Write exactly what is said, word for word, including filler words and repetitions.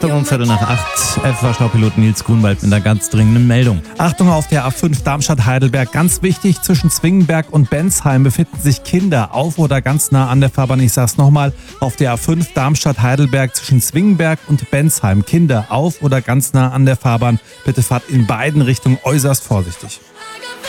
Achtung, um Viertel nach acht, F V-Staupilot Nils Grunwald mit einer ganz dringenden Meldung. Achtung auf der A fünf Darmstadt-Heidelberg. Ganz wichtig, zwischen Zwingenberg und Bensheim befinden sich Kinder auf oder ganz nah an der Fahrbahn. Ich sag's nochmal, auf der A fünf Darmstadt-Heidelberg zwischen Zwingenberg und Bensheim. Kinder auf oder ganz nah an der Fahrbahn. Bitte fahrt in beiden Richtungen äußerst vorsichtig.